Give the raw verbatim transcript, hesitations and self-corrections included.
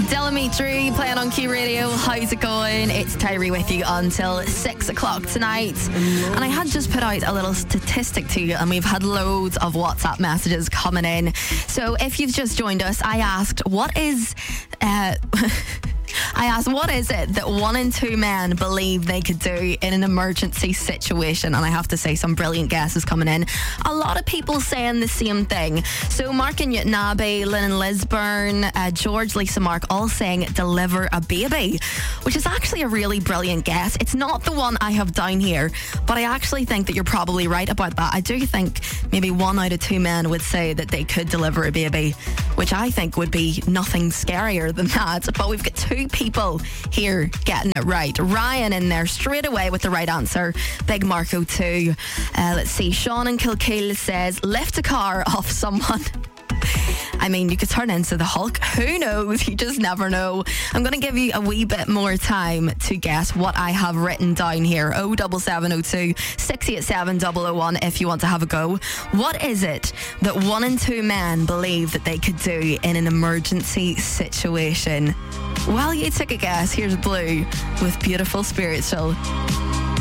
Delamitri playing on Key Radio. How's it going? It's Tyree with you until six o'clock tonight. And I had just put out a little statistic to you, and we've had loads of WhatsApp messages coming in. So if you've just joined us, I asked, what is... Uh, I asked, what is it that one in two men believe they could do in an emergency situation? And I have to say, some brilliant guesses coming in. A lot of people saying the same thing. So Mark and Newtownabbey, Lynn and Lisburn, uh, George, Lisa, Mark, all saying deliver a baby, which is actually a really brilliant guess. It's not the one I have down here, but I actually think that you're probably right about that. I do think maybe one out of two men would say that they could deliver a baby, which I think would be nothing scarier than that. But we've got two people here getting it right. Ryan in there straight away with the right answer. Big Marco too. Uh, let's see. Sean in Kilkeel says lift a car off someone. I mean, you could turn into the Hulk. Who knows? You just never know. I'm going to give you a wee bit more time to guess what I have written down here. oh seven seven oh two, six eight seven, double oh one if you want to have a go. What is it that one in two men believe that they could do in an emergency situation? While you take a guess, here's Blue with Beautiful Spiritual.